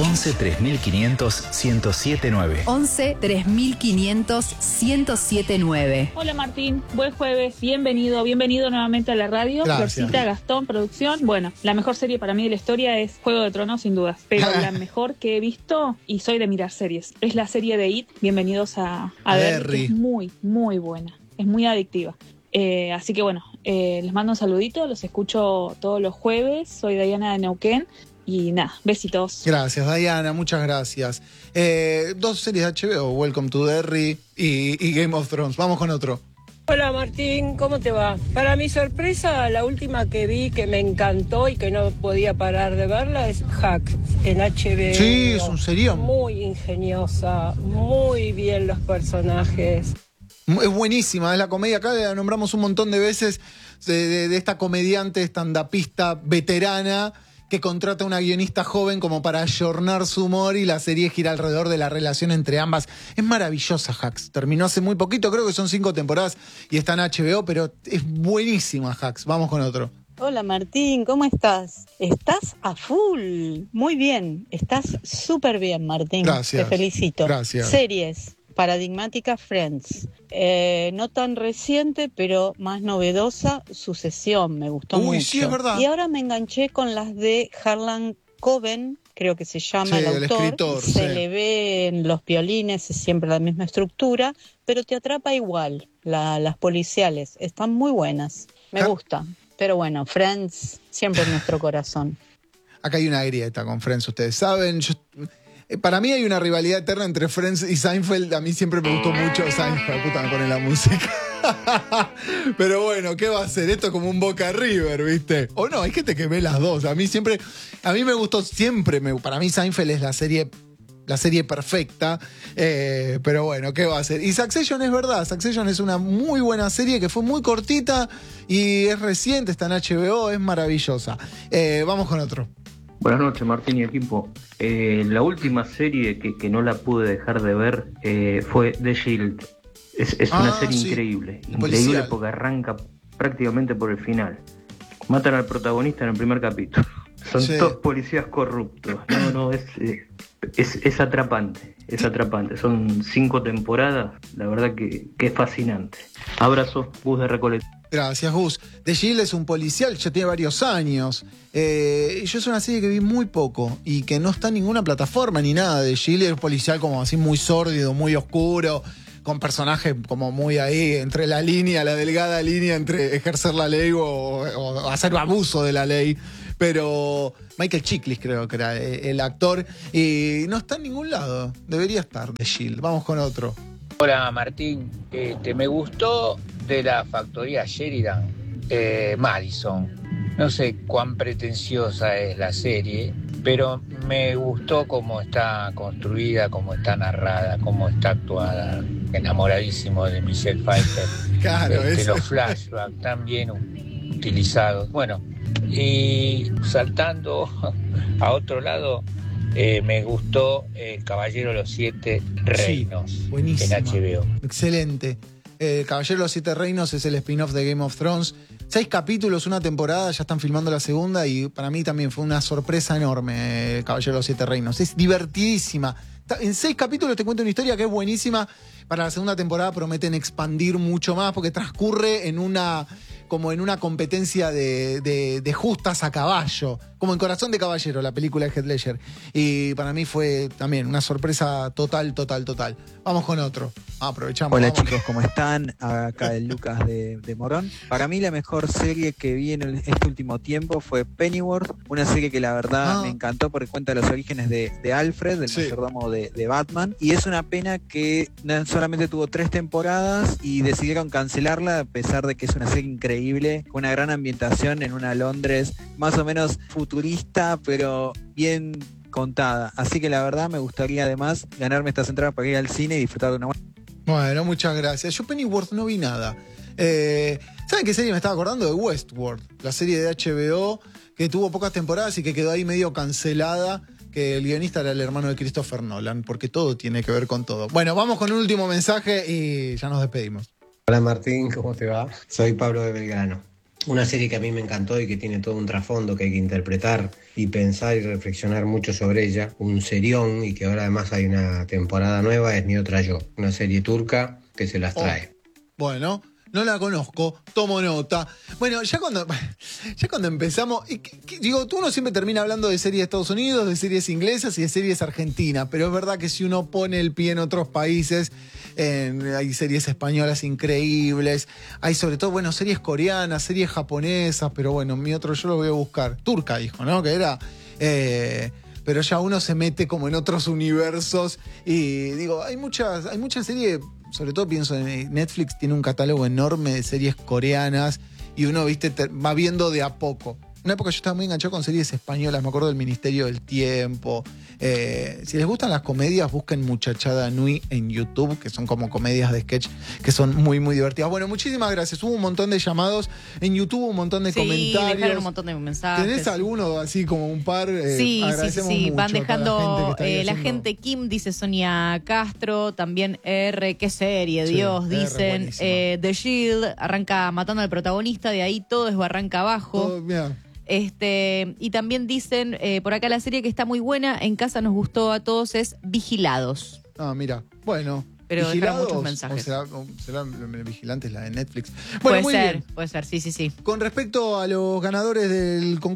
11 3500 1079. 11 3500 1079. Hola Martín, buen jueves, bienvenido nuevamente a la radio. Gracias. Florcita, Gastón, producción. Bueno, la mejor serie para mí de la historia es Juego de Tronos, sin dudas, pero la mejor que he visto, y soy de mirar series, es la serie de It. Bienvenidos a Derry, que es muy, muy buena, es muy adictiva. Así que bueno, les mando un saludito, los escucho todos los jueves, soy Diana de Neuquén. Y nada, besitos. Gracias, Diana, muchas gracias. 2 series de HBO, Welcome to Derry y Game of Thrones. Vamos con otro. Hola Martín, ¿cómo te va? Para mi sorpresa, la última que vi que me encantó y que no podía parar de verla es Hack en HBO. Sí, es un serión. Muy ingeniosa, muy bien los personajes. Es buenísima, es la comedia. Acá la nombramos un montón de veces de esta comediante stand-upista veterana que contrata a una guionista joven como para ayornar su humor, y la serie gira alrededor de la relación entre ambas. Es maravillosa, Hacks. Terminó hace muy poquito, creo que son 5 temporadas y está en HBO, pero es buenísima, Hacks. Vamos con otro. Hola Martín, ¿cómo estás? Estás a full. Muy bien, estás súper bien, Martín. Gracias. Te felicito. Gracias. Series. Paradigmática, Friends. No tan reciente, pero más novedosa, Sucesión. Me gustó mucho. Sí, es verdad. Y ahora me enganché con las de Harlan Coben, creo que se llama Sí, el autor. escritor, Se sí. le ve en los violines, es siempre la misma estructura, pero te atrapa igual. Las policiales están muy buenas. Me gusta. Pero bueno, Friends siempre en nuestro corazón. Acá hay una grieta con Friends, ustedes saben. Para mí hay una rivalidad eterna entre Friends y Seinfeld. A mí siempre me gustó mucho Seinfeld. Puta, me pone la música. Pero bueno, ¿qué va a ser? Esto es como un Boca River, ¿viste? O no, hay gente que ve las dos. A mí me gustó siempre. Para mí Seinfeld es la serie perfecta. Pero bueno, ¿qué va a ser? Y Succession es verdad. Succession es una muy buena serie que fue muy cortita y es reciente, está en HBO, es maravillosa. Vamos con otro. Buenas noches, Martín y equipo. La última serie que no la pude dejar de ver fue The Shield. Es una serie increíble. Increíble porque arranca prácticamente por el final. Matan al protagonista en el primer capítulo. Son todos policías corruptos. Es atrapante. Es atrapante. Son 5 temporadas. La verdad que es fascinante. Abrazo, Gus de Recoleta. Gracias, Gus. The Shield es un policial, ya tiene varios años. Yo es una serie que vi muy poco y que no está en ninguna plataforma ni nada. The Shield es un policial como así muy sórdido, muy oscuro, con personajes como muy ahí, entre la delgada línea entre ejercer la ley o hacer abuso de la ley. Pero Michael Chiklis creo que era el actor y no está en ningún lado. Debería estar The Shield. Vamos con otro. Hola Martín, me gustó de la factoría Sheridan, Madison. No sé cuán pretenciosa es la serie, pero me gustó cómo está construida, cómo está narrada, cómo está actuada. Enamoradísimo de Michelle Pfeiffer. Claro, los flashbacks tan bien utilizados. Bueno, y saltando a otro lado, me gustó Caballero de los 7 Reinos, sí, buenísima, en HBO. Excelente. Caballero de los 7 Reinos es el spin-off de Game of Thrones. 6 capítulos, una temporada, ya están filmando la segunda y para mí también fue una sorpresa enorme Caballero de los 7 Reinos. Es divertidísima. En 6 capítulos te cuento una historia que es buenísima. Para la segunda temporada prometen expandir mucho más porque transcurre en una competencia de justas a caballo, como en Corazón de Caballero, la película de Heath Ledger. Y para mí fue también una sorpresa total. Vamos con otro. Aprovechamos. Hola chicos, ¿cómo están? Acá el Lucas de Morón. Para mí la mejor serie que vi en este último tiempo fue Pennyworth, una serie que la verdad me encantó porque cuenta los orígenes de Alfred, del mayordomo de Batman. Y es una pena que solamente tuvo 3 temporadas y decidieron cancelarla a pesar de que es una serie increíble, con una gran ambientación en una Londres más o menos futurista, pero bien contada. Así que la verdad me gustaría además ganarme estas entradas para ir al cine y disfrutar de una buena. Bueno, muchas gracias. Yo Pennyworth no vi nada. ¿Saben qué serie me estaba acordando? De Westworld, la serie de HBO que tuvo pocas temporadas y que quedó ahí medio cancelada, que el guionista era el hermano de Christopher Nolan, porque todo tiene que ver con todo. Bueno, vamos con un último mensaje y ya nos despedimos. Hola Martín, ¿cómo te va? Soy Pablo de Belgrano. Una serie que a mí me encantó y que tiene todo un trasfondo que hay que interpretar y pensar y reflexionar mucho sobre ella. Un serión, y que ahora además hay una temporada nueva, es Ni Otra Yo. Una serie turca que se las trae. Bueno, no la conozco, tomo nota. Bueno, ya cuando empezamos, digo, uno siempre termina hablando de series de Estados Unidos, de series inglesas y de series argentinas, pero es verdad que si uno pone el pie en otros países, hay series españolas increíbles, hay sobre todo, bueno, series coreanas, series japonesas, pero bueno, mi otro yo lo voy a buscar. Turca, dijo, ¿no? Que era... pero ya uno se mete como en otros universos y digo, hay muchas series, sobre todo pienso en Netflix, tiene un catálogo enorme de series coreanas y uno, viste, va viendo de a poco. Una época yo estaba muy enganchado con series españolas, me acuerdo del Ministerio del Tiempo. Si les gustan las comedias, busquen Muchachada Nui en YouTube, que son como comedias de sketch que son muy, muy divertidas. Bueno, muchísimas gracias. Hubo un montón de llamados en YouTube, un montón de comentarios. Dejaron un montón de mensajes. ¿Tenés alguno así como un par? Sí. Mucho Van dejando la gente Kim, dice Sonia Castro, también R, qué serie, sí, Dios, dicen. The Shield arranca matando al protagonista, de ahí todo es barranca abajo. Y también dicen, por acá la serie que está muy buena, en casa nos gustó a todos, es Vigilados. Ah, mira, bueno. Pero dejaron muchos mensajes. ¿O será Vigilantes, la de Netflix? Puede Bueno, ser, sí. Con respecto a los ganadores del concurso,